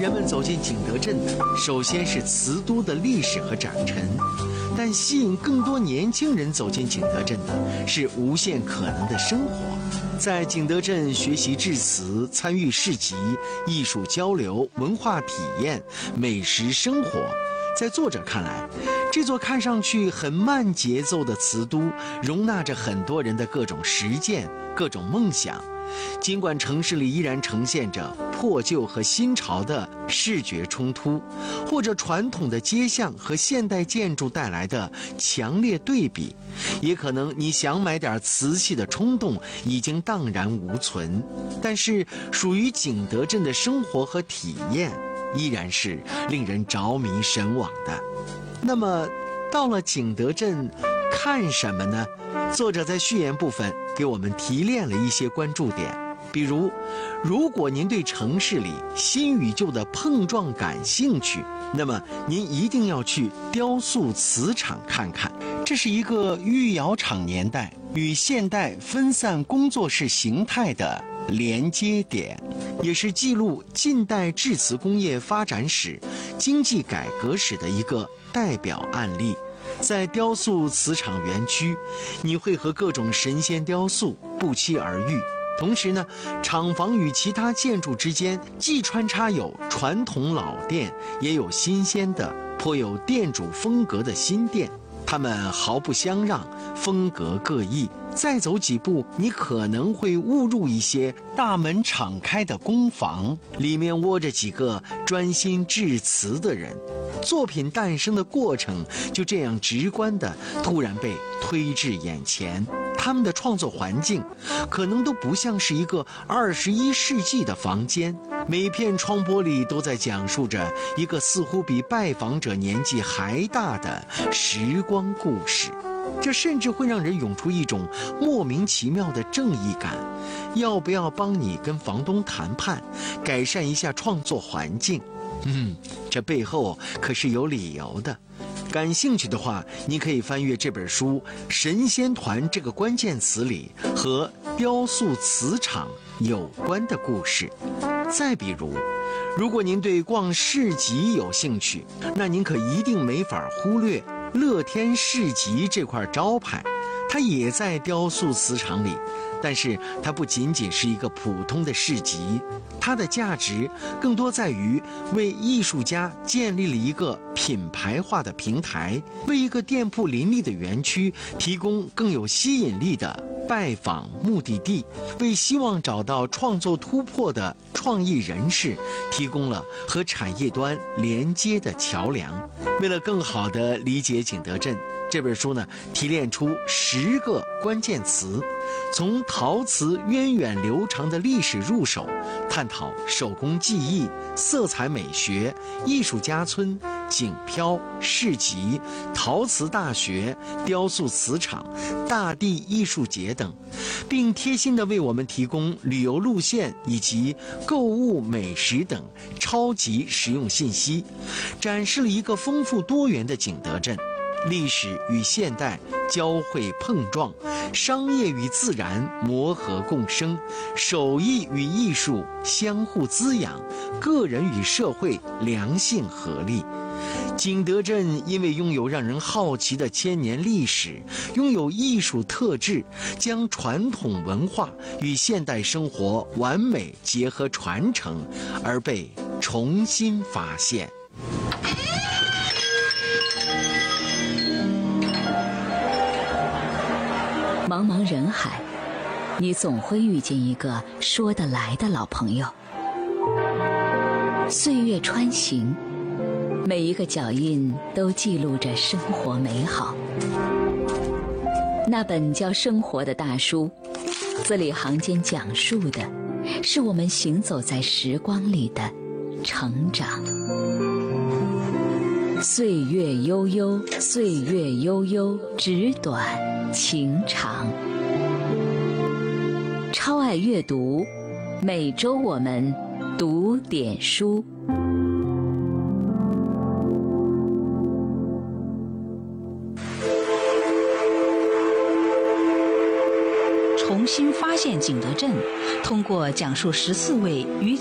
人们走进景德镇的，首先是瓷都的历史和展陈，但吸引更多年轻人走进景德镇的是无限可能的生活。在景德镇学习制瓷，参与市集、艺术交流、文化体验、美食生活。在作者看来，这座看上去很慢节奏的瓷都，容纳着很多人的各种实践、各种梦想。尽管城市里依然呈现着破旧和新潮的视觉冲突，或者传统的街巷和现代建筑带来的强烈对比，也可能你想买点瓷器的冲动已经荡然无存，但是属于景德镇的生活和体验依然是令人着迷神往的。那么到了景德镇看什么呢？作者在序言部分给我们提炼了一些关注点，比如，如果您对城市里新与旧的碰撞感兴趣，那么您一定要去雕塑瓷厂看看。这是一个御窑厂年代与现代分散工作室形态的连接点，也是记录近代制瓷工业发展史、经济改革史的一个代表案例。在雕塑瓷厂园区，你会和各种神仙雕塑不期而遇。同时呢，厂房与其他建筑之间既穿插有传统老店，也有新鲜的、颇有店主风格的新店，它们毫不相让，风格各异。再走几步，你可能会误入一些大门敞开的工房，里面窝着几个专心制瓷的人。作品诞生的过程就这样直观地突然被推至眼前。他们的创作环境可能都不像是一个21世纪的房间，每片窗玻璃都在讲述着一个似乎比拜访者年纪还大的时光故事。这甚至会让人涌出一种莫名其妙的正义感。要不要帮你跟房东谈判，改善一下创作环境？这背后可是有理由的。感兴趣的话，你可以翻阅这本书神仙团这个关键词里和雕塑瓷厂有关的故事。再比如，如果您对逛市集有兴趣，那您可一定没法忽略乐天市集这块招牌。它也在雕塑瓷厂里，但是它不仅仅是一个普通的市集，它的价值更多在于为艺术家建立了一个品牌化的平台，为一个店铺林立的园区提供更有吸引力的拜访目的地，为希望找到创作突破的创意人士提供了和产业端连接的桥梁。为了更好地理解景德镇，这本书呢提炼出10个关键词，从陶瓷源远流长的历史入手，探讨手工技艺、色彩美学、艺术家村、景漂、市集、陶瓷大学、雕塑瓷厂、大地艺术节等，并贴心地为我们提供旅游路线以及购物、美食等超级实用信息，展示了一个丰富多元的景德镇。历史与现代交汇碰撞，商业与自然磨合共生，手艺与艺术相互滋养，个人与社会良性合力。景德镇因为拥有让人好奇的千年历史，拥有艺术特质，将传统文化与现代生活完美结合传承，而被重新发现。 茫茫人海，你总会遇见一个说得来的老朋友。岁月穿行，每一个脚印都记录着生活美好。那本叫《生活》的大书，字里行间讲述的是我们行走在时光里的成长。岁月悠悠，岁月悠悠，纸短情长。超爱阅读，每周我们读点书。 重新发现景德镇，通过讲述14位与